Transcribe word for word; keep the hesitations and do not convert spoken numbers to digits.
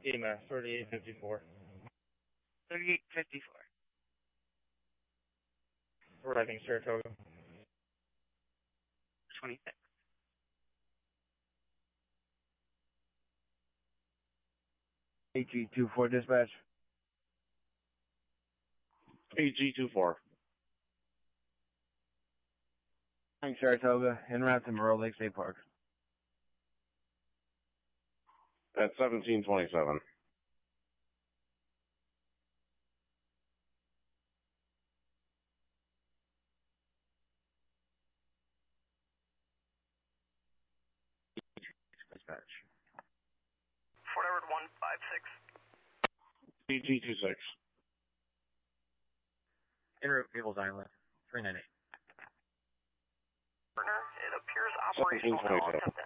E M S thirty-eight fifty-four. thirty-eight fifty-four. Arriving Saratoga. twenty-six. A G two four dispatch. A G two four. Saratoga, en route to Murrow Lake State Park. At seventeen twenty-seven. Dispatch. Fort Edward one five six. A G two six. En route People's Island. three nine eight. It appears operational.